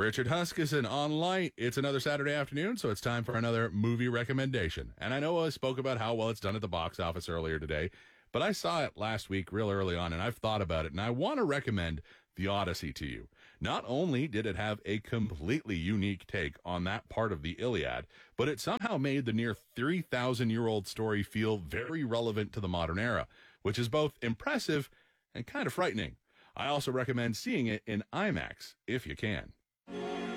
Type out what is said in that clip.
Richard Huskisson on Light. It's another Saturday afternoon, so it's time for another movie recommendation. And I know I spoke about how well it's done at the box office earlier today, but I saw it last week real early on, and I've thought about it, and I want to recommend The Odyssey to you. Not only did it have a completely unique take on that part of the Iliad, but it somehow made the near 3,000-year-old story feel very relevant to the modern era, which is both impressive and kind of frightening. I also recommend seeing it in IMAX if you can.